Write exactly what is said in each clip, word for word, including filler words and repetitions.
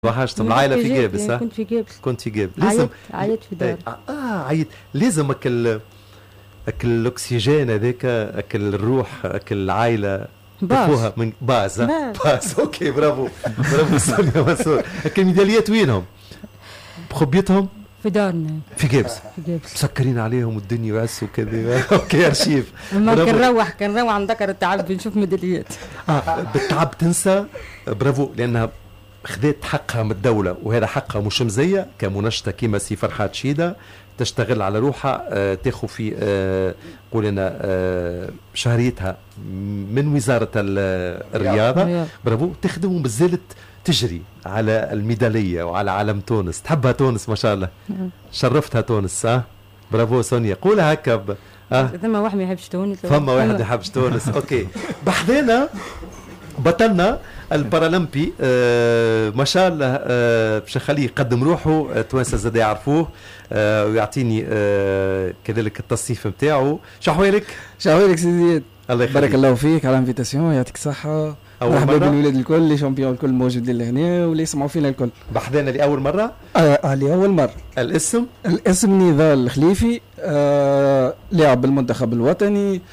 وحشتم العائلة في جابس. ها كنت في جابس. كنت في جابس. لازم عيط في دار. اه عيط لازم اكل اكل الاكسجين هذاك، اكل الروح، اكل العائلة تفوها من باز. باز اوكي برافو برافو سونيا منصور. اكل الميداليات وينهم؟ بخبيتهم في دارنا في جابس. في جابس مسكرين عليهم الدنيا وعس وكذا. اوكي ارشيف. ما كنروح كنروح نذكر التعب بنشوف ميداليات. اه بالتعب تنسى. برافو لانها خذت حقها من الدولة، وهذا حقها مش مزية كمنشطة كيما سي فرحات شيدة تشتغل على روحها. آه تاخذ في آه قولنا آه شهريتها من وزارة الرياضة. برافو تخدم ومازالت تجري على الميدالية وعلى علم تونس. تحبها تونس ما شاء الله. شرفتها تونس. اه برافو سونيا قولها هكا. اه ثم واحد ما يحبش تونس. فما واحد ما يحبش تونس. اوكي بحذانا بطلنا البارالمبي. آه ما شاء الله. آه باش نخليه يقدم روحه. آه توانسه زاد يعرفوه. آه ويعطيني آه كذلك التصنيف نتاعو. شحوالك شحوالك سيدي. الله يخليك. بارك الله فيك على الانفيتاسيون. يعطيك الصحه. مرحبا بالولاد الكل لي شامبيون الكل موجودين لهنا واللي يسمعوا فينا الكل. بحذانا لاول مره. اه لاول مره. الاسم الاسم نضال الخليفي. آه لاعب بالمنتخب الوطني.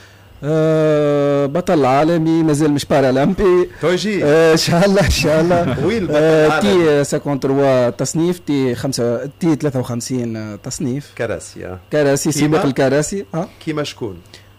آه بطل عالمي مازال مش بارالمبي. توجي آه ان شاء الله ان شاء الله. وين البطل آه العالمي؟ تي ثلاثة وثلاثين تصنيف، تي خمسة تي ثلاثة وخمسين تصنيف. كراسي. اه كراسي سباق الكراسي. اه كيما شكون؟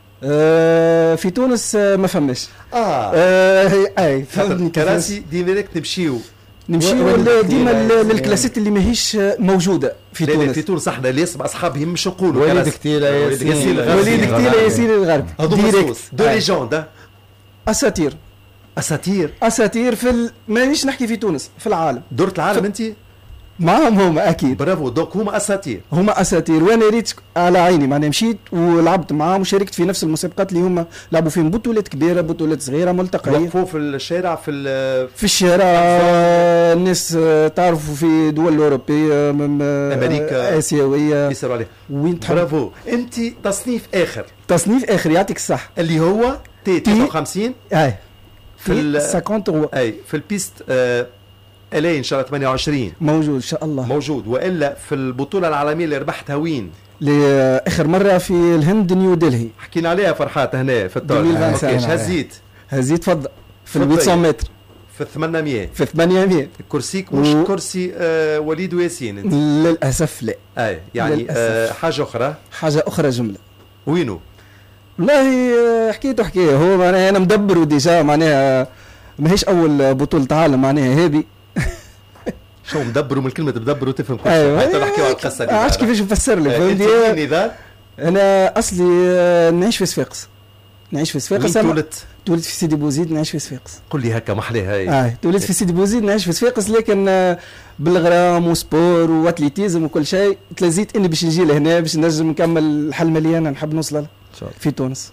آه في تونس آه ما فماش. اه, آه اي فهمتني. كراسي ديما نمشيو نمشيو ديما للكلاسيت اللي ماهيش موجوده في تونس. في تونس احنا اللي يسمع اصحابهم مش نقولوا وليد كتيله ياسين وليد كتيله ياسين الغربي. ديريكت دو ليجوند. اساطير اساطير اساطير في ال... مانيش نحكي في تونس في العالم. دورة العالم انت معهم هما اكيد. برافو. دوك هما اساطير. هما اساطير وانا ريت على عيني معناها مشيت ولعبت معاهم وشاركت في نفس المسابقات اللي هما لعبوا فيهم بطولات كبيره بطولات صغيره ملتقيات. وقفوا في الشارع في في الشارع. الناس تعرفوا في دول اوروبيه امريكا اسيويه يسروا عليه. وين تحب. برافو. انت تصنيف اخر. تصنيف اخر يعطيك الصح اللي هو تي ثلاثة وخمسين. اي في ال خمسين. اي في البيست. آه الي ان شاء الله ثمانية وعشرين موجود ان شاء الله موجود. والا في البطوله العالميه اللي ربحتها وين؟ لاخر مره في الهند نيو دلهي. حكينا عليها فرحات هنا في الطور. اوكي هزيت هزيت تفضل في ال مئتين متر في ثمانمية في ثمانمية. كرسيك مش و... كرسي آه وليد وياسين انت. للاسف لا. اي يعني آه حاجه اخرى حاجه اخرى جمله. وينو؟ والله حكيته حكايه. هو معناها انا مدبر ديجا معناها ماهيش اول بطوله عالم معناها هذه. شو مدبروا من الكلمه تدبروا تفهم كل شيء. ايوه حتى نحكيو على القصه دي. عرفت كيفاش نفسر لك فهمتني. ذا انا اصلي نعيش في صفاقس. نعيش في صفاقس. تولدت تولدت في سيدي بوزيد نعيش في صفاقس. قل لي هكا محليها هاي. اه تولدت في سيدي بوزيد نعيش في صفاقس، لكن بالغرام وسبور واتليتيزم وكل شيء تلزيت اني باش نجي لهنا باش نجم نكمل الحلم اللي انا نحب نوصل له في تونس.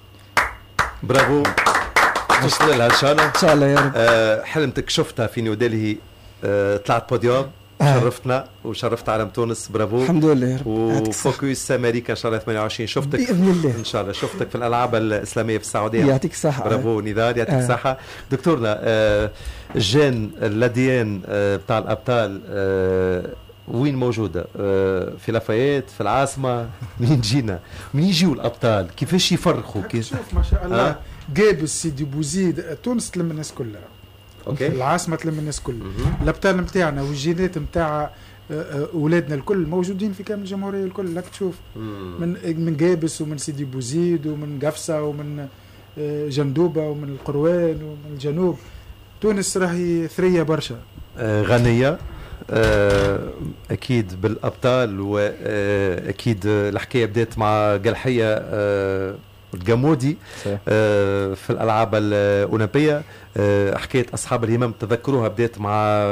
برافو. توصل لها ان شاء الله. ان شاء الله يا رب. آه حلمتك شفتها في نيودلهي. آه طلعت بوديوم. آه. شرفتنا وشرفت عالم تونس. برافو الحمد لله يا رب. وفوكس امريكا ان شاء الله ثمانية وعشرين. شفتك باذن الله ان شاء الله. شفتك في الالعاب الاسلاميه في السعوديه. يعطيك الصحه. برافو نضال يعطيك الصحه. آه. دكتورنا آه الجين الاديان آه بتاع الابطال آه وين موجوده؟ آه في لافايت في العاصمه؟ منين جينا؟ منين يجيو الابطال؟ كيفاش يفرخوا؟ كيف شوف ما شاء الله. آه. جابس سيدي بوزيد تونس تلم الناس كلها. اوكي العاصمه تلم الناس كلها. الابطال نتاعنا والجينات نتاع اولادنا الكل موجودين في كامل الجمهوريه الكل. لك تشوف من من جابس ومن سيدي بوزيد ومن قفصه ومن جندوبه ومن القروان ومن الجنوب. تونس راهي ثريه برشا. آه غنيه آه اكيد بالابطال. واكيد الحكايه بدات مع قلحيه آه الجمودي آه في الالعاب الاولمبيه. آه حكايه اصحاب الهمم تذكروها بدات مع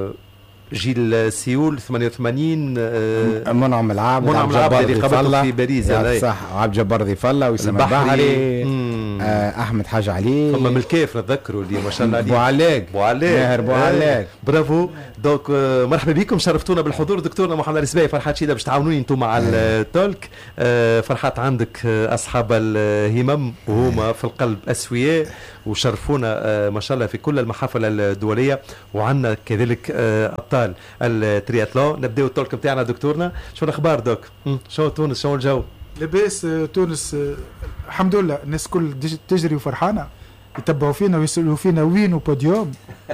جيل سيول ثمانية وثمانين. آه منعم العاب منعم العاب اللي قبلته في باريس. صح. عبد جبار ضيف الله ويسمى البحري. آه احمد حاج علي فما من الكيف نتذكروا اللي ما شاء الله عليه بوعلاق بوعلاق ماهر بوعلاق برافو. دونك آه مرحبا بكم، شرفتونا بالحضور دكتورنا محمد السباعي. فرحات شديده باش تعاونوني انتم مع التولك. آه فرحات عندك آه اصحاب الهمم وهما في القلب اسوياء وشرفونا آه ما شاء الله في كل المحافل الدوليه، وعندنا كذلك آه ابطال الترياتلون. نبداو التولك بتاعنا دكتورنا. شو الاخبار دوك؟ شو تونس، شو الجو؟ لاباس تونس الحمد لله، الناس كل تجري وفرحانه، يتبعوا فينا ويسالوا فينا وين بوديوم.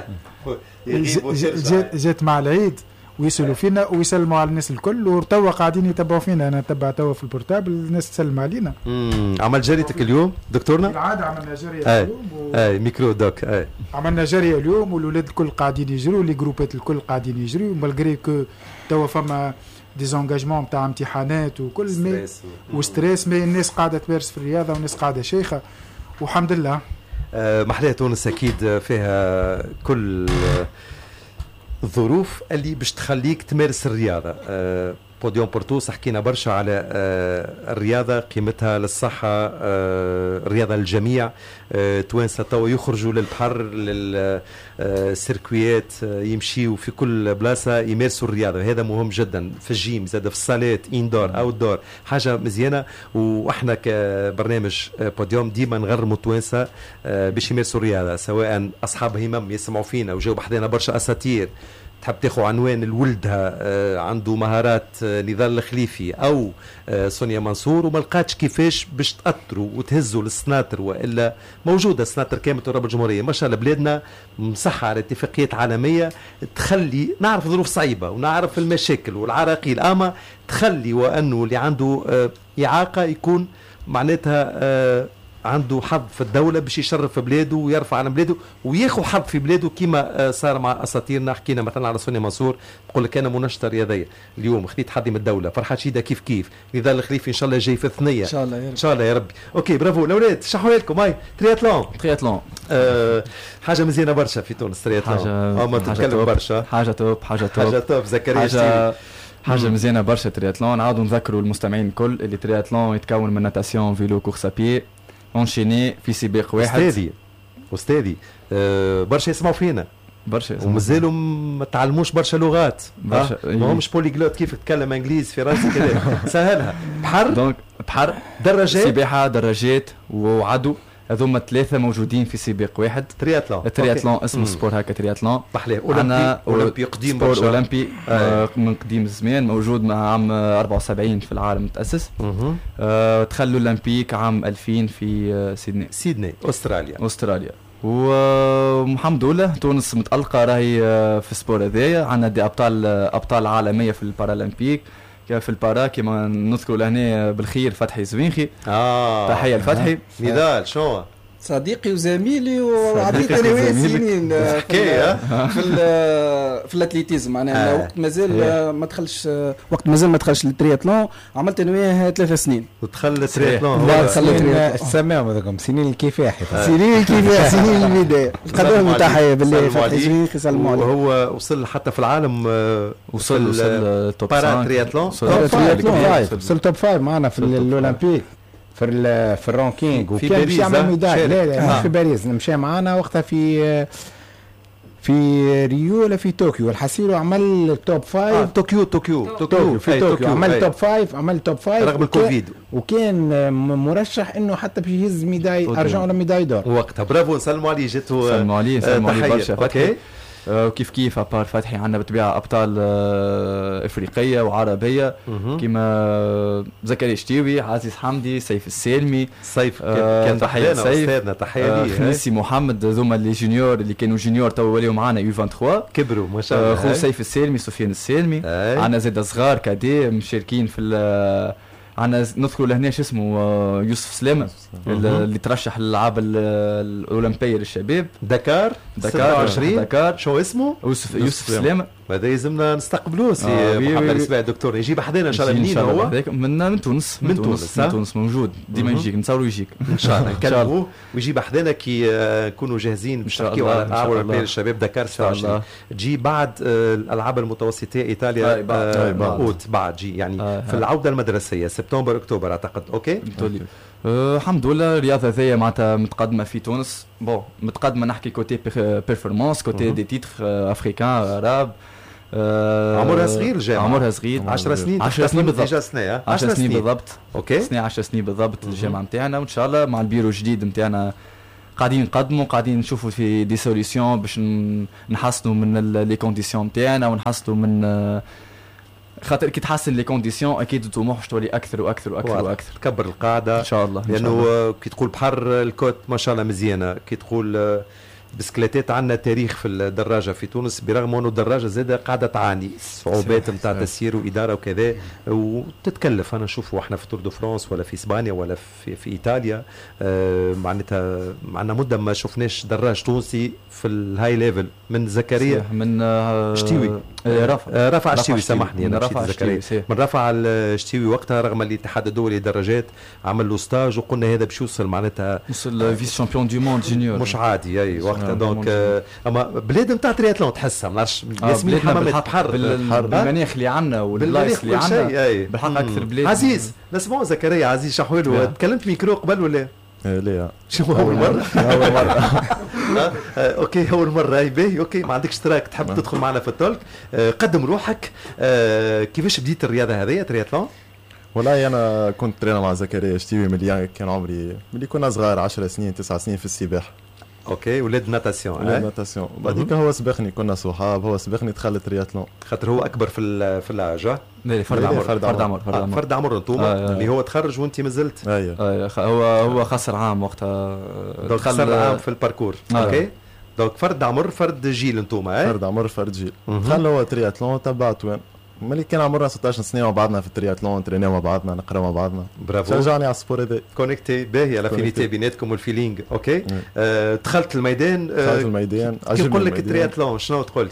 جات جات مع العيد ويسالوا فينا ويسلموا على الناس الكل، وتوا قاعدين يتبعوا فينا. انا نتبع توا في البورتابل، الناس تسلم علينا. امم عمل جريتك اليوم دكتورنا؟ بالعاده عملنا جريه اليوم و... اي ميكرو دوك. اي عملنا جريه اليوم، والولاد الكل قاعدين يجروا، لي جروبات الكل قاعدين يجروا، مالغري كو توا فما ديزونجاجمون نتاع امتحانات وكل مي وستريس، مي الناس قاعده تمارس في الرياضه والناس قاعده شيخه والحمد لله. أه محلية تونس اكيد فيها كل الظروف اللي باش تخليك تمارس الرياضه. أه بوديوم بورتوس حكينا برشا على أه الرياضه، قيمتها للصحه، أه الرياضه للجميع. أه توانسه توا يخرجوا للبحر للسيركويات، أه يمشيوا في كل بلاصه يمارسوا الرياضه. هذا مهم جدا في الجيم، زاد في الصالات اندور اوت دور، حاجه مزيانه. واحنا كبرنامج بوديوم ديما نغرموا توانسه أه باش يمارسوا الرياضه، سواء اصحاب همم يسمعوا فينا وجاوا بحذنا برشا اساطير تحب تاخذ عنوان لولدها آه عنده مهارات آه نضال الخليفي او آه سونيا منصور وما لقاتش كيفاش باش تاثروا وتهزوا للسناتر، والا موجوده سناتر كامل تراب الجمهوريه ما شاء الله. بلادنا مصحه على اتفاقيات عالميه تخلي نعرف ظروف صعيبه ونعرف المشاكل والعراقيل، اما تخلي وانه اللي عنده آه اعاقه يكون معناتها آه عنده حظ في الدولة باش يشرف في بلاده ويرفع على بلاده وياخذ حظ في بلاده، كما صار مع اساطيرنا. حكينا مثلا على سونيا منصور تقول لك انا منشطه رياضيه اليوم خذيت حظي من الدوله. فرحات شيده كيف كيف نضال الخليفي ان شاء الله جاي في الثنيه ان شاء الله يا رب. ان شاء الله يا ربي. اوكي برافو الاولاد، شحوا لكم هاي ترياتلون. ترياتلون آه حاجه مزيانه برشا في تونس ترياتلون. حاجه ما تتكلم برشا، حاجه توب حاجه توب حاجه توب. زكريا حاجه حاجه مزيانه برشا ترياتلون. عاودوا نذكروا المستمعين الكل اللي ترياتلون يتكون من ناتاسيون فيلو كورس ابي اونشيني في سباق واحد. استاذي استاذي أه برشا يسمعوا فينا برشا ومازالوا ما تعلموش برشا لغات برشا أه؟ ما همش بوليغلوت كيف تتكلم انجليزي في راسي كذا. سهلها بحر دونك بحر دراجات سباحه دراجات وعدو، هذوما الثلاثه موجودين في سباق واحد. ترياتلون الترياتلون اسمه سبور هكا ترياتلون. بحلاه اولمبي اولمبي قديم برشا، سبور اولمبي آه من قديم الزمان، موجود مع عام أربعة وسبعين في العالم تاسس. آه دخل الاولمبيك عام ألفين في آه سيدني سيدني استراليا استراليا. والحمد لله تونس متألقة راهي في السبور هذايا. عندنا دي ابطال ابطال عالميه في البارالمبيك في البارا كما نذكروا لهنا بالخير فتحي زوينخي. اه تحيه لفتحي. نضال شنو صديقي وزميلي وعطيتني وين سنين في في في الاتليتيزم معناها. آه. وقت مازال ما دخلش وقت مازال ما دخلش للترياتلون عملت انا وياه ثلاث سنين. ودخل الترياتلون لا دخل الترياتلون سماهم هذوك سنين الكفاح. سنين الكفاح سنين البدايه. نقدم تحيه بالله فتحي زوينخي سلموا عليه. وهو وصل حتى في العالم وصل وصل توب بارا ترياتلون وصل توب فايف معنا في الاولمبيك في في الرانكينج وكان باش يعمل ميداليه. لا لا مش في باريس، مشى معنا وقتها في في ريو ولا في طوكيو الحسيرو عمل توب فايف. آه طوكيو طوكيو طوكيو في طوكيو عمل توب فايف عمل توب فايف رغم الكوفيد، وكان مرشح انه حتى باش يهز ميداي ارجون ولا ميداي دور وقتها. برافو نسلموا عليه جاتو سلموا عليه سلموا عليه برشا فتحي. وكيف كيف ابار فتحي عندنا بالطبيعه ابطال افريقيه وعربيه كيما زكريا شتيوي، عزيز حمدي، سيف السالمي. سيف كان تحيه استاذنا تحيه ليه. خنيسي محمد، ذوما اللي جونيور اللي كانوا جونيور تو وليو معنا يو ثلاثة وعشرين كبروا ما شاء الله. خو سيف السالمي، سفيان السالمي. عندنا زاد صغار كادي مشاركين في عنا نذكر لهنا شو اسمه يوسف سلامة اللي ترشح للالعاب الاولمبيه للشباب. دكار دكار دكار شو اسمه؟ يوسف يوسف سلامة. هذا يلزمنا نستقبلوه سي آه محمد السباعي الدكتور يجيب حدنا ان شاء الله. منين هو؟ من من تونس من تونس من تونس موجود ديما يجيك نتصوروا يجيك ان شاء الله نكلموه ويجيب حدنا كي نكونوا جاهزين باش نحكيوا على الالعاب الاولمبيه للشباب دكار ستة وعشرين. تجي بعد الالعاب المتوسطيه ايطاليا موعود بعد جي يعني في العوده المدرسيه سبتمبر اكتوبر اعتقد. اوكي أه الحمد لله الرياضه هذيا معناتها متقدمه في تونس بون متقدمه نحكي كوتي بيرفورمانس كوتي دي تيتر افريكان عرب. أه عمرها صغير الجامعه عمرها صغير عشر سنين عشر سنين بالضبط سنه عشر سنين بالضبط اوكي سنه عشر سنين بالضبط الجامعه نتاعنا وان شاء الله مع البيرو الجديد نتاعنا قاعدين نقدموا قاعدين نشوفوا في دي سوليسيون باش نحسنوا من لي كونديسيون نتاعنا ونحسنوا من خاطر كي تحسن لي كونديسيون اكيد الطموح باش تولي اكثر واكثر واكثر واكثر تكبر القاعده ان شاء الله لانه كي تقول بحر الكوت ما شاء الله مزيانه كي تقول بسكليتات عندنا تاريخ في الدراجه في تونس برغم انه الدراجه زاده قاعده تعاني صعوبات نتاع تسيير واداره وكذا وتتكلف. انا نشوفوا احنا في تور دو فرانس ولا في اسبانيا ولا في, في ايطاليا آه معناتها معنا مده ما شفناش دراج تونسي في الهاي ليفل من زكريا من آه شتيوي آه رفع آه رفع الشتيوي سامحني انا رفع زكريا من رفع الشتيوي وقتها رغم الاتحاد الدولي للدراجات عمل له ستاج وقلنا هذا باش يوصل معناتها وصل فيس شامبيون دو موند جونيور مش عادي اي وقتها دونك آه اما بلاد نتاع ترياتلون تحسها ما نعرفش ياسمين حمامات بحر بالمناخ اللي عندنا والبلايص اللي عندنا بالحق اكثر بلاد. عزيز نسمعوا زكريا عزيز شحويلو تكلمت ميكرو قبل ولا لا شو اول مره اول مره اوكي اول مره اي باهي اوكي ما عندكش تراك تحب تدخل معنا في التولك قدم روحك كيفاش بديت الرياضه هذه ترياتلون؟ والله انا كنت ترينا مع زكريا شتيوي مليان كان عمري ملي كنا صغار عشر سنين تسع سنين في السباحه. اوكي ولاد ناتاسيون ولاد ناتاسيون بعديك هو سبقني كنا صحاب هو سبقني دخل ترياتلون خاطر هو اكبر في في اللاج لا فرد عمر فرد عمر فرد عمر فرد عمر انتوما اللي هو تخرج وانت مازلت ايوه هو هو خسر عام وقتها خسر عام في الباركور اوكي دونك فرد عمر فرد جيل انتوما فرد عمر فرد جيل دخل هو ترياتلون تبعت وين ملي كان عمرنا ستة عشر سنه مع بعضنا في الترياتلون ترينيو مع بعضنا نقرا مع بعضنا برافو شجعني على السبور هذا كونيكتي باهي لافينيتي بيناتكم والفيلينغ اوكي آه دخلت الميدان آه دخلت الميدان كي نقول لك الترياتلون شنو تقول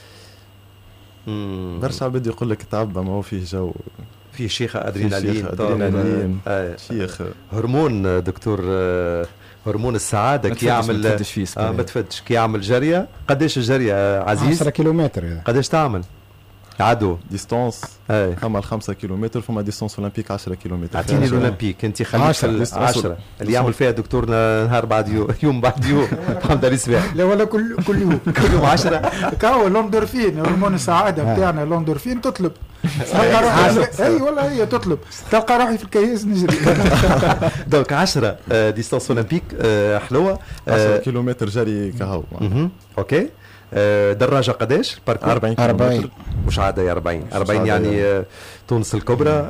لي؟ برشا عباد يقول لك تعب ما هو فيه جو فيه شيخه ادرينالين ادرينالين آه. شيخ هرمون دكتور آه هرمون السعاده كي يعمل ما تفدش فيه اه ما تفدش كي يعمل جريه قداش الجريه عزيز؟ عشرة كيلومتر قداش تعمل؟ عدو ديستانس فما خمسة كيلومتر فما ديستانس اولمبيك عشرة كيلومتر. اعطيني الاولمبيك انت خليك في عشرة اللي يعمل فيها دكتور نهار بعد يوم يوم بعد يوم الحمد لله صباح لا ولا كل كل يوم كل يوم عشرة كاو لوندورفين هرمون السعاده بتاعنا لوندورفين تطلب تلقى روحي اي والله هي تطلب تلقى روحي في الكياس نجري دونك عشرة ديستانس اولمبيك حلوه عشرة كيلومتر جري كهو اوكي دراجة قداش؟ أربعين أربعين مش عادة يا أربعين أربعين يعني تونس الكبرى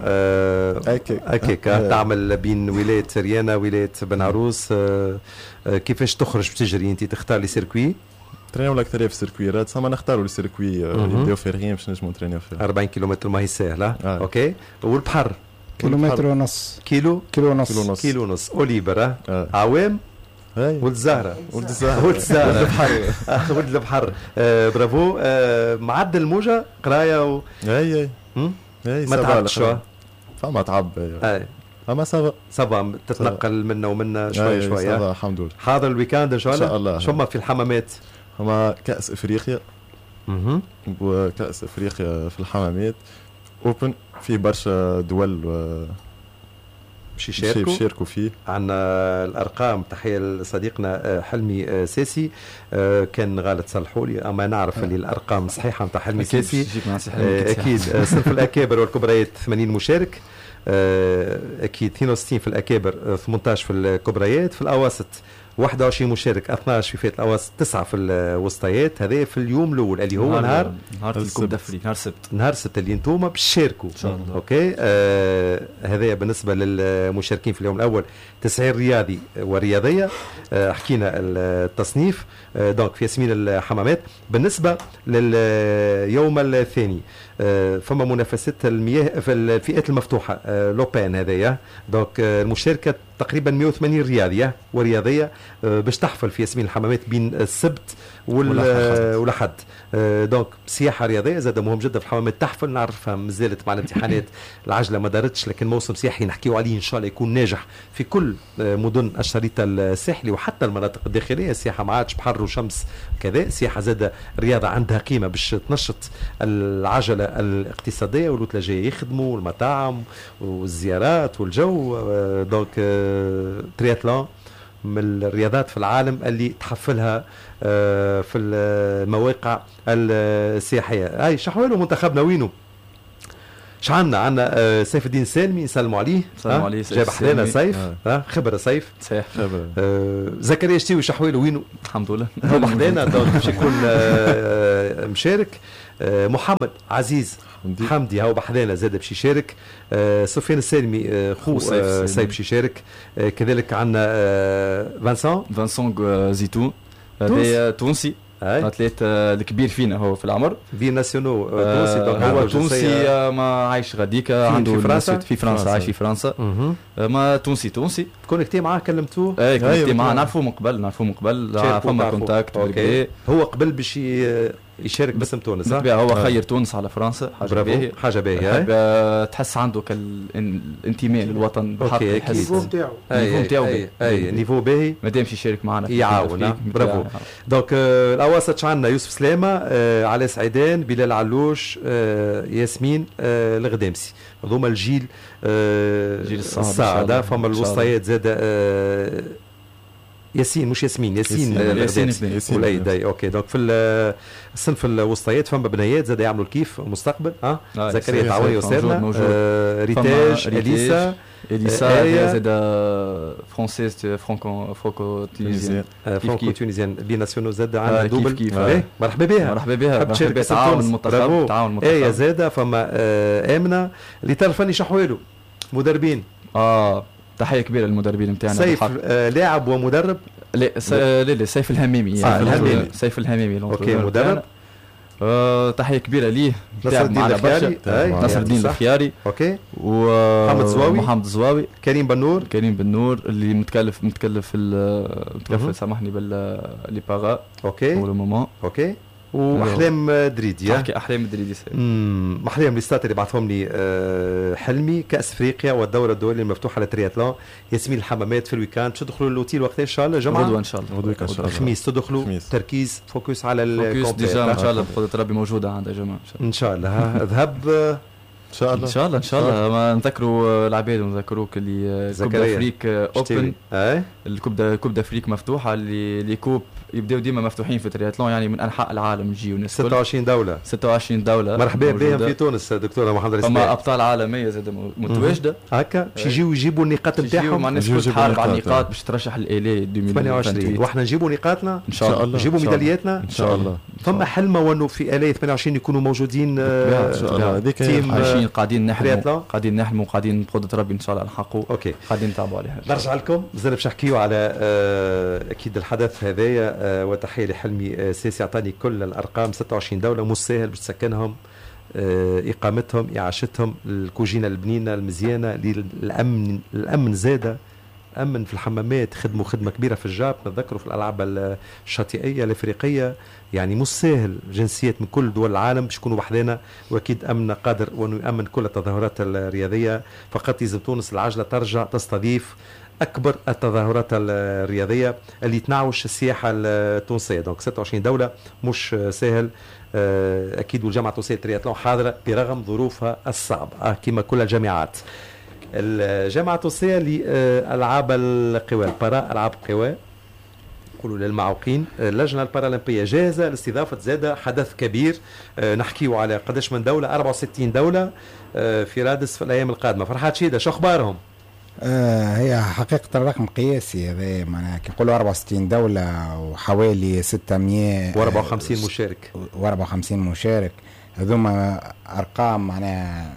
أكيك تعمل بين ولاية ريانا ولاية بن عروس كيفاش تخرج بتجري أنت تختار لي سيركوي؟ ترينيو الأكثرية في السيركويات سما نختاروا السيركوي يبداو فارغين باش نجموا نترينيو فيه أربعين كيلومتر ما هي سهلة أوكي والبحر كيلومتر ونص كيلو كيلو ونص كيلو ونص أوليبر عوام ولد الزهرة ولد الزهرة ولد الزهرة البحر ولد البحر آه برافو آه معدل الموجة قراية و اي اي ما تعبتش فما تعب اي اما سافا سافا تتنقل منا ومنا شوية شوية سافا الحمد لله حاضر الويكاند ان شاء الله ان شاء الله شو ما في الحمامات هما كأس افريقيا اها وكأس افريقيا في الحمامات اوبن في برشا دول و باش يشاركوا يشاركوا فيه. عندنا الارقام تحيه لصديقنا حلمي ساسي كان غالط صلحوا لي اما نعرف اللي الارقام صحيحه نتاع حلمي ساسي اكيد صنف الاكابر والكبريات ثمانين مشارك اكيد اثنين وستين في الاكابر ثمانية عشر في الكبريات في الاواسط واحد وعشرين مشارك اثنا عشر في فئه الاواسط تسعة في الوسطيات. هذا في اليوم الاول اللي هو نهار نهار الكوب دافري نهار السبت نهار السبت اللي انتم باش تشاركوا ان شاء الله اوكي آه هذا بالنسبه للمشاركين في اليوم الاول تسعير رياضي ورياضيه آه حكينا التصنيف آه دونك في ياسمين الحمامات. بالنسبه لليوم الثاني آه فما منافسات المياه في الفئات المفتوحه آه لوبان هذايا دونك آه المشاركه تقريبا مئة وثمانين رياضيه ورياضيه آه باش تحفل في ياسمين الحمامات بين السبت والأحد آه دونك سياحه رياضيه زاد مهم جدا في الحمامات تحفل نعرفها مازالت مع الامتحانات العجله ما دارتش لكن موسم سياحي نحكيو عليه ان شاء الله يكون ناجح في كل آه مدن الشريط الساحلي وحتى المناطق الداخليه. السياحه ما عادش بحر وشمس كذا سياحه زاد رياضه عندها قيمه باش تنشط العجله الاقتصاديه والوتلاجيه يخدموا المطاعم والزيارات والجو آه دونك آه ترياتلون من الرياضات في العالم اللي تحفلها في المواقع السياحيه. هاي شحوالو منتخبنا وينه؟ شعنا عندنا سيف الدين سالمي، نسلموا عليه. نسلموا عليه. جاب حدانا سيف. ها خبره سيف. صحيح خبره. آه زكريا شتيوي شحوالو وينه؟ الحمد لله هو حدانا باش يكون آه مشارك. آه محمد عزيز حمدي, حمدي هو بحدانا زاد باش يشارك. آه سفيان السالمي آه خو آه سيف باش يشارك. آه كذلك عندنا آه فانسون فانسون زيتون هذا تونسي اتليت الكبير فينا هو في العمر في ناسيونو تونسي. هو تونسي ما عايش غاديك عنده في فرنسا في فرنسا عايش في فرنسا. ما تونسي تونسي كونكتي معاه كلمتوه؟ اي كونكتي معاه نعرفوه من قبل نعرفوه من قبل فما كونتاكت. هو قبل باش يشارك باسم تونس. بالطبيعه هو خير تونس على فرنسا. حاجه باهيه حاجه باهيه. تحس عنده كالانتماء للوطن بحق يحس النيفو نتاعو. النيفو نتاعو اي نيفو باهي مادامش يشارك معنا يعاون. برافو. دونك الاواسط عندنا يوسف سلامه، آه علاء سعيدان، بلال علوش، آه ياسمين، آه الغدامسي. هذوما الجيل آه جيل الصاعده. فما الوسطيات زاد آه ياسين مش ياسمين ياسين ياسين والأيداي. اوكي دونك في الصنف الوسطيات فما بنيات زاد يعملوا الكيف مستقبل. ها آه زكريا تعاوني وسادنا. آه ريتاج اليسا اليسا زاد فرونسيز فرانكو فرانكو تونيزيان فرانكو تونيزيان بي ناسيونال زاد عندنا دوبل. كيف مرحبا بها مرحبا بها. حب تشارك تعاون المنتخب تعاون المنتخب. اي زاد فما آه امنه اللي تعرفني شحوالو مدربين. اه تحيه كبيره للمدربين نتاعنا. سيف آه لاعب ومدرب. لا لا لا سيف الهميمي. سيف الهميمي سيف الهميمي اوكي مدرب. آه تحيه كبيره ليه. نصر الدين الخياري. نصر الدين الخياري. اوكي. ومحمد زواوي. محمد زواوي. كريم بنور. كريم بنور اللي متكلف متكلف متكلف سامحني بال لي باغا. اوكي. pour le moment. اوكي. واحلام دريدي. احكي احلام دريدي. امم احلام ليستات اللي بعثهم لي أه حلمي كاس افريقيا والدوره الدوليه المفتوحه للترياتلون. ياسمين الحمامات في الويكاند. تدخلوا اللوتيل وقت ان شاء الله جمعه؟ غدوه ان شاء الله. غدوه ان شاء الله. الخميس تدخلوا تركيز فوكس على الكومبيت. ديجا ان شاء الله بقدره ربي موجوده عند يا جماعه ان شاء الله. ذهب ان شاء الله ان شاء الله ان شاء الله. ما نذكروا العباد ونذكروك اللي كوب افريك اوبن. اي الكوب دا كوب افريك مفتوحه اللي لي كوب يبداو ديما مفتوحين في الترياتلون يعني من انحاء العالم يجيو ناس. ستة وعشرين دوله ستة وعشرين دوله مرحبا بهم في تونس دكتوره محمد رزق. فما ابطال عالميه زاد متواجده هكا باش يجيو يجيبوا النقاط نتاعهم. الناس كل تحارب على النقاط باش ترشح الالي ثمانية وعشرين واحنا نجيبوا نقاطنا ان شاء الله. نجيبوا ميدالياتنا ان شاء الله. فما حلمه وانه في الي ثمانية وعشرين يكونوا موجودين ان شاء الله. هذيك تيم عايشين قاعدين نحلموا قاعدين نحلموا قاعدين بقدره ربي ان شاء الله نحققوا. اوكي قاعدين نتابعوا عليها. نرجع لكم مازال باش نحكيوا على اكيد الحدث هذايا. وتحيه لحلمي سيسي اعطاني كل الارقام. ستة وعشرين دوله مش سهل باش تسكنهم. اقامتهم اعاشتهم الكوجينه البنينه المزيانه للامن الامن زاده امن في الحمامات. خدموا خدمه كبيره في الجاب. نتذكروا في الالعاب الشاطئيه الافريقيه يعني مش سهل. جنسيات من كل دول العالم باش يكونوا وحدنا واكيد امن قادر وانه يامن كل التظاهرات الرياضيه. فقط لازم تونس العجله ترجع تستضيف اكبر التظاهرات الرياضيه اللي تنعوش السياحه التونسيه. دونك ستة وعشرين دوله مش سهل اكيد. والجامعه التونسيه للترياتلون حاضره برغم ظروفها الصعبه كما كل الجامعات. الجامعه التونسيه لالعاب القوى البارا العاب قوى نقولوا للمعوقين. اللجنه البارالمبيه جاهزه لاستضافه زاده حدث كبير. نحكيوا على قداش من دوله أربعة وستين دوله في رادس في الايام القادمه. فرحات شيده شو اخبارهم؟ آه هي حقيقة الرقم قياسي هذا معناها كي نقولوا أربعة وستين دولة وحوالي ستمائة وأربعة وخمسين مشارك وأربعة وخمسين مشارك. هذوما أرقام معناها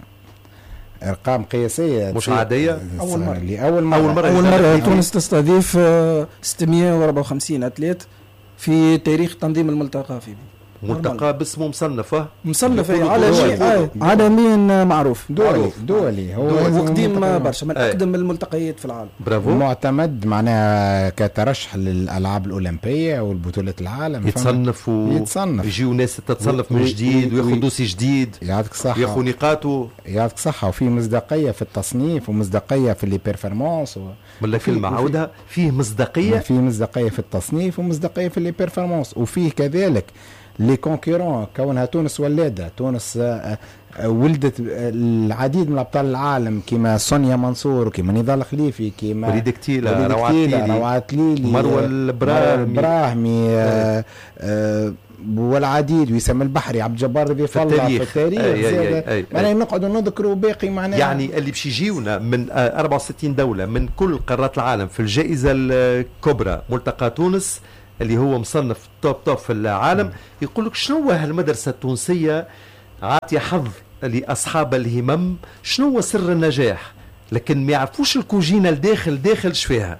أرقام قياسية مش عادية. أول مرة لأول مرة أول مرة, أول مرة تونس تستضيف ستمائة وأربعة وخمسين أتليت في تاريخ تنظيم الملتقى. في ملتقى باسمه مصنف مصنف عالميا عالميا معروف دولي دولي هو وقديم برشا من اقدم الملتقيات في العالم. برافو. معتمد معناها كترشح للالعاب الاولمبيه والبطولات العالم. يتصنف يتصنف يجيو ناس تتصنف من جديد وياخذ دوسي جديد. يعطيك الصحه. ياخذ نقاطه. يعطيك الصحه. وفي مصداقيه في التصنيف ومصداقيه في لي بيرفورمانس و... ولا كلمه عاودها. فيه مصداقيه في مصداقيه في التصنيف ومصداقيه في لي بيرفورمانس. وفيه كذلك لي كونكورون كونها تونس ولاده تونس ولدت العديد من ابطال العالم كما سونيا منصور وكما نضال خليفي كما وليد كتيله روعه تليلي مروه البراهمي آه آه والعديد ويسام البحري عبد الجبار ضيف الله في التاريخ معناها نقعدوا نذكروا باقي معناها يعني اللي باش يجيونا من أربعة وستين دوله من كل قارات العالم في الجائزه الكبرى ملتقى تونس اللي هو مصنف توب توب في العالم يقول لك شنو هالمدرسه التونسيه عاطيه حظ لاصحاب الهمم شنو هو سر النجاح لكن ما يعرفوش الكوجينه الداخل داخل شفاها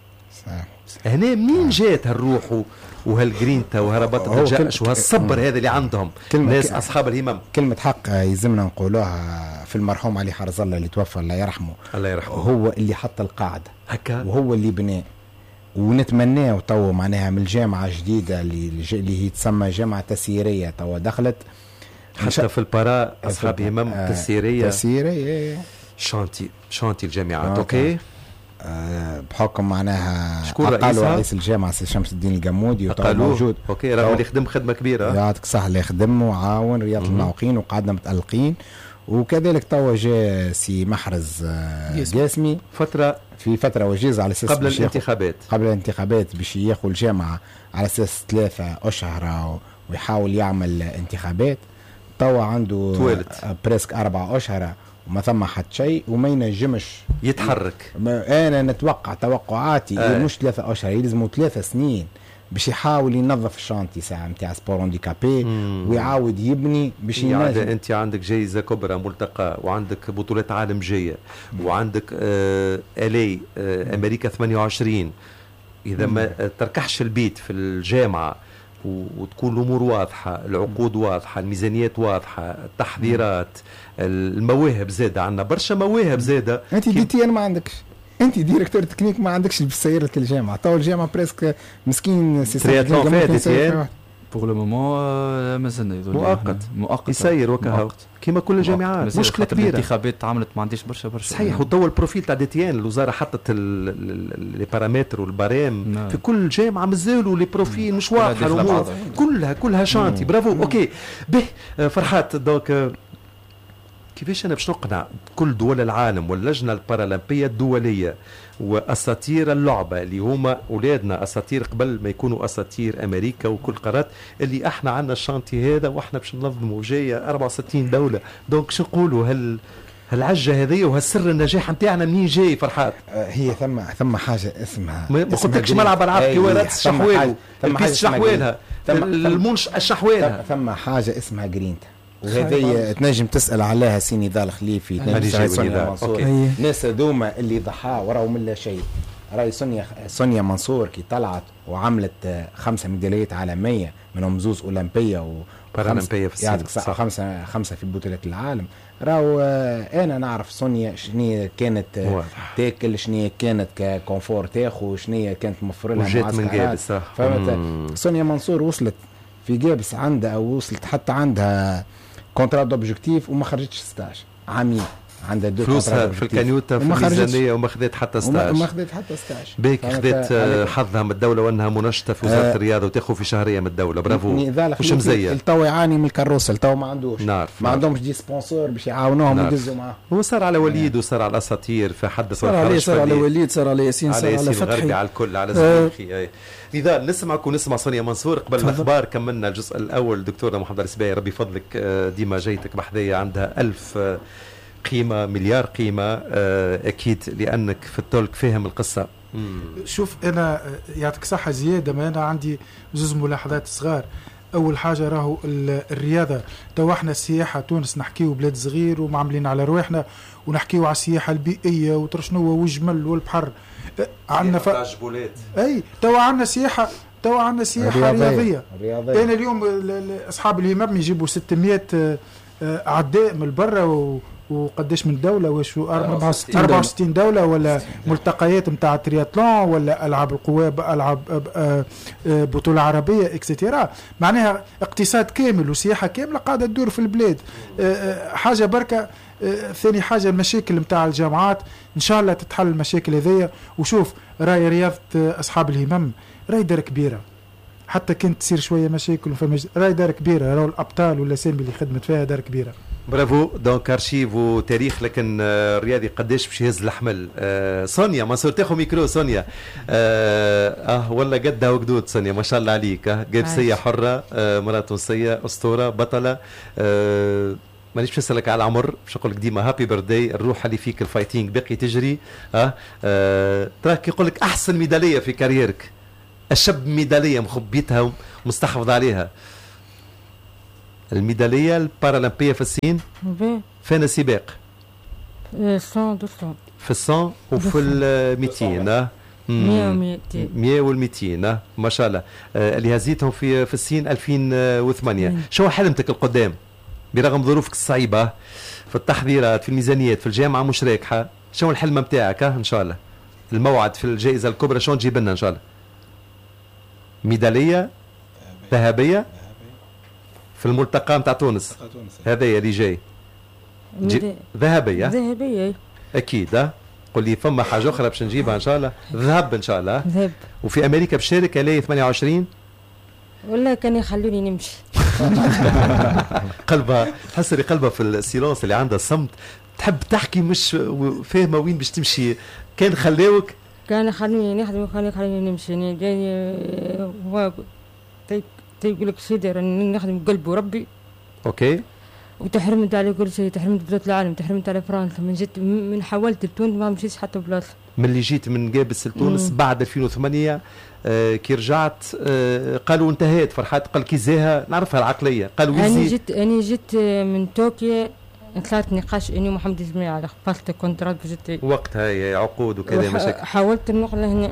هنا منين جات هالروح وهالجرينتا وهربطة الجأش وهالصبر هذا اللي عندهم ناس أصحاب الهمم. كلمة حق يلزمنا نقولوها في المرحوم علي حرز الله اللي توفى الله يرحمه الله يرحمه هو اللي حط القاعدة هكا وهو اللي بناه ونتمناه تو معناها من الجامعة جديدة اللي, اللي هي تسمى جامعة تسييرية تو دخلت حتى في البراء أصحاب همم آه تسييرية تسييرية شانتي شانتي الجامعات أوكي أه بحكم معناها أقالوا رئيس الجامعة سي شمس الدين الجمودي موجود اوكي راهو اللي يخدم خدمة كبيرة يعطيك الصحة اللي يخدم وعاون رياض المعوقين وقعدنا متألقين وكذلك توا جاء سي محرز جاسمي فترة في فترة وجيزة على أساس قبل الانتخابات قبل الانتخابات باش ياخذ الجامعة على أساس ثلاثة أشهر ويحاول يعمل انتخابات توا عنده توالت بريسك أربعة أشهر وما ثم حد شيء وما ينجمش يتحرك. انا نتوقع توقعاتي آه. مش ثلاثة اشهر يلزموا ثلاثة سنين باش يحاول ينظف الشانتي ساعه نتاع سبور هانديكابي ويعاود يبني باش ينجم. انت عندك جائزه كبرى ملتقى وعندك بطولات عالم جايه وعندك آه الي آه امريكا ثمانية وعشرين اذا ما تركحش البيت في الجامعه وتكون الامور واضحه العقود واضحه الميزانيات واضحه التحضيرات المواهب زاده عندنا برشا مواهب زاده انت ديتي انا ما عندكش انت ديريكتور تكنيك ما عندكش بسياره الجامعه تو الجامعه بريسك مسكين سي ترياتلون فاتت بور لو مومون مازلنا مؤقت مؤقت يسير وكهو كيما كل الجامعات مشكله كبيره الانتخابات عملت ما عنديش برشا برشا صحيح وتو البروفيل تاع دي تي ان الوزاره حطت لي بارامتر والبرام نعم. في كل جامعه مازالوا لي بروفيل مش واضحه الامور كلها كلها شانتي مم. برافو مم. اوكي به فرحات دونك كيفاش انا باش نقنع كل دول العالم واللجنه البارالمبيه الدوليه واساطير اللعبه اللي هما اولادنا اساطير قبل ما يكونوا اساطير امريكا وكل قارات اللي احنا عندنا الشانتي هذا واحنا باش ننظموا جايه أربعة وستين دوله دونك شو نقولوا هل هالعجه هذه وهالسر النجاح نتاعنا منين جاي فرحات؟ آه هي ثم ثم حاجه اسمها ما قلتلكش ملعب العاب كوارث الشحوال البيس الشحوالها المنش الشحوالها ثم حاجه اسمها جرينتا وهذه تنجم تسال عليها سي نضال خليفي تنجم سونيا منصور الناس هذوما اللي ضحى وراهم من لا شيء راي سونيا سونيا منصور كي طلعت وعملت خمسه ميداليات عالميه منهم زوز اولمبيه وبارالمبيه في يعني خمسه خمسه في بطولات العالم راهو انا نعرف سونيا شنو كانت تاكل شنو كانت ككونفور تاخو شنو كانت موفر لها معسكرات فهمت سونيا منصور وصلت في جابس عندها او وصلت حتى عندها كونترا دوبجيكتيف وما خرجتش ستاج عامين عندها دو فلوسها في الكانيوتا في الميزانيه وما خذت حتى ستاج وما خذت حتى ستاج بيك خذت حظها من الدوله وانها منشطه في وزاره آه الرياضه وتاخذ في شهريه من الدوله برافو مش مزيه التو يعاني من الكروسه التو ما عندوش نعرف ما عندهمش دي سبونسور باش يعاونوهم ويدزوا معاه هو صار على وليد وصار على الاساطير في حد صار عليه صار على وليد صار على ياسين صار على فتحي على الكل على زميلي إذا نسمعك ونسمع سونيا منصور قبل الأخبار كملنا الجزء الأول دكتورنا محمد السباعي ربي فضلك ديما جيتك بحذية عندها ألف قيمة مليار قيمة أكيد لأنك في التولك فاهم القصة. شوف أنا يعطيك صحة زيادة ما أنا عندي جزء ملاحظات صغار. أول حاجة راهو الرياضة تو احنا السياحة تونس نحكيو بلاد صغير ومعاملين على رواحنا ونحكيو على السياحة البيئية وترشنوة والجمل والبحر عندنا ف... اي تو عندنا سياحه تو عندنا سياحه رياضيه, رياضية. انا اليوم اصحاب الهمم يجيبوا ستمائة عداء من برا و... وقداش من دوله واش أربعة وستين دوله ولا ملتقيات نتاع ترياتلون ولا العاب القوى العاب بطوله عربيه اكسترا معناها اقتصاد كامل وسياحه كامله قاعده تدور في البلاد حاجه بركه. ثاني حاجه المشاكل نتاع الجامعات ان شاء الله تتحل المشاكل هذيا. وشوف راي رياضه اصحاب الهمم راي دار كبيره حتى كانت تصير شويه مشاكل وفما راهي دار كبيره، راهو الابطال والاسامي اللي خدمت فيها دار كبيره. برافو. دونك ارشيف وتاريخ، لكن الرياضي قداش باش يهز الحمل. آه سونيا منصور، تاخذ ميكرو سونيا. آه, اه والله قدها وقدود سونيا، ما شاء الله عليك. اه جابسيه حره، آه مراه تونسيه اسطوره بطله. آه مانيش باش نسالك على العمر، باش نقول لك ديما هابي بيرثداي، الروح اللي فيك الفايتينغ باقي تجري. اه, آه تراك يقول لك احسن ميداليه في كاريرك، الشاب ميداليه مخبيتها ومستحفظ عليها. الميداليه البارالمبيه في الصين فين السباق؟ مية دومية في الصين وفي ال مئتين. مية ومئتين مية والمئتين. ما شاء الله. آه اللي هزيتهم في في الصين ألفين وثمانية. شو حلمتك القدام برغم ظروفك الصعيبه في التحضيرات، في الميزانيات، في الجامعه مش راكحه؟ شو الحلم نتاعك ان شاء الله؟ الموعد في الجائزه الكبرى شو تجيب لنا ان شاء الله؟ ميداليه ذهبيه في الملتقى نتاع تونس، هذايا اللي جاي ذهبيه. ذهبيه اكيد. ها قل لي فما حاجه اخرى باش نجيبها ان شاء الله؟ ذهب ان شاء الله. ذهب. وفي امريكا بشارك عليه ثمانية وعشرين. والله كان يخلوني نمشي. قلبها تحسري قلبها في السيلونس اللي عندها الصمت، تحب تحكي مش فاهمه وين باش تمشي. كان خلاوك؟ كان خلوني نخدم وكان خلوني نمشي. يعني جاني هو يقول لك سيدي راني نخدم قلب وربي. اوكي. وتحرمت على كل شيء، تحرمت بطولة العالم، تحرمت على فرنسا. من جيت من حولت لتونس ما مشيتش حتى بلاصه. من اللي جيت من جابس لتونس بعد ألفين وثمانية، آه كي رجعت آه قالوا انتهيت فرحات، قال كي زاها نعرفها العقليه، قالوا انا جيت انا جيت من طوكيو ثلاث نقاش اني محمد الجميع على خفصت كونترات بجيت وقتها عقود وكذا مشاكل. حاولت النقله هنا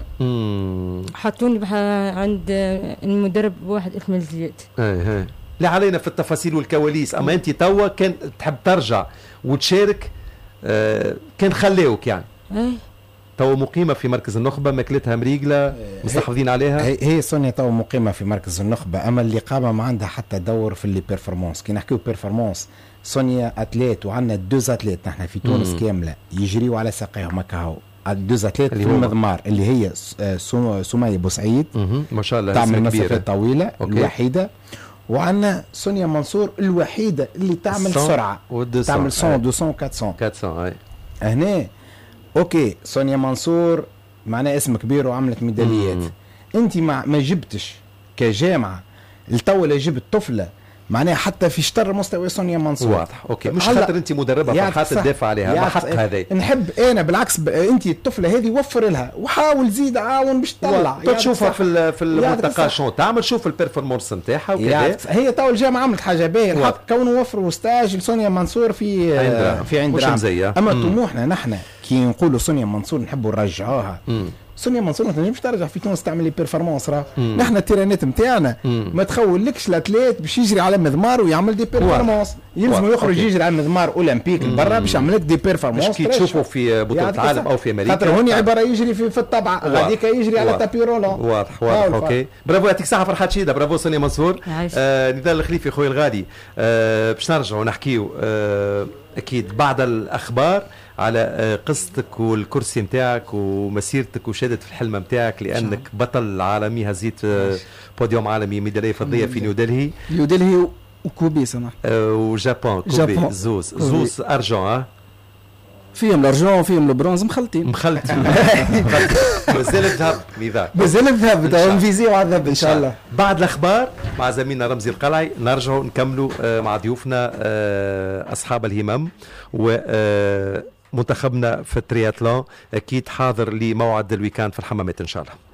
حطوني عند المدرب واحد اسمه الزياد. اي اي لا علينا في التفاصيل والكواليس، اما انت توا كان تحب ترجع وتشارك. آه كان خلاوك يعني. اي تو مقيمه في مركز النخبه، ماكلتها مريقله، مستحفظين عليها. هي, هي سونيا تو مقيمه في مركز النخبه، اما اللي قامه ما عندها حتى دور في اللي بيرفورمانس. كي نحكيو بيرفورمانس، سونيا اتليت وعندنا دوز اتليت نحن في تونس مم. كامله يجريوا على ساقيهم هكا. الدوز اتليت في المضمار اللي هي سمية بوسعيد ما شاء الله تعمل مسافات طويله. أوكي. الوحيده. وعندنا سونيا منصور الوحيده اللي تعمل سرعه، تعمل مية مئتين أربعمية أربعمية. اي هنا اوكي سونيا منصور معناها اسم كبير وعملت ميداليات. انت ما, ما جبتش كجامعه التو اللي جبت طفله معناها حتى في شطر مستوى سونيا منصور. واضح. اوكي مش خاطر انت مدربه فرحات تدافع عليها، ما حق هذا. نحب انا بالعكس ب... انت الطفله هذه وفر لها وحاول زيد عاون باش تطلع. تشوفها في في الملتقى شو تعمل، شوف البيرفورمانس نتاعها وكذا. هي تو الجامعه عملت حاجه باهيه الحق كونه وفروا ستاج لسونيا منصور في عندها. في عندها. اما طموحنا نحن كي نقولوا سونيا منصور نحبوا نرجعوها. مم. سونيا منصور ما تنجمش ترجع في تونس تعمل لي بيرفورمانس. راه نحن التيرانات نتاعنا ما تخولكش الاتليت باش يجري على مضمار ويعمل دي بيرفورمانس. يلزم يخرج يجري على مضمار اولمبيك برا باش يعمل لك دي بيرفورمانس. مش كي تشوفوا في بطوله العالم او في امريكا، خاطر هوني عباره يجري في, في الطبعه غاديك يجري على تابي رولون. واضح واضح. اوكي برافو، يعطيك الصحه فرحات شيده. برافو سونيا منصور. آه نضال الخليفي خويا الغالي. آه باش نرجعوا نحكيو آه اكيد بعد الاخبار على قصتك والكرسي نتاعك ومسيرتك وشهادة في الحلم نتاعك، لانك بطل عالمي، هزيت بوديوم عالمي ميداليه فضيه في نيودلهي. نيودلهي وكوبي سنة أه وجابان. كوبي زوز زوز ارجون. ها فيهم الارجون وفيهم البرونز مخلطين مخلطين. مازال الذهب ميذاك، مازال الذهب تو نفيزيو على الذهب ان شاء الله. بعد الاخبار مع زميلنا رمزي القلعي نرجعوا نكملوا مع ضيوفنا اصحاب الهمم و منتخبنا في الترياتلون. اكيد حاضر لموعد الويكاند في الحمامات ان شاء الله.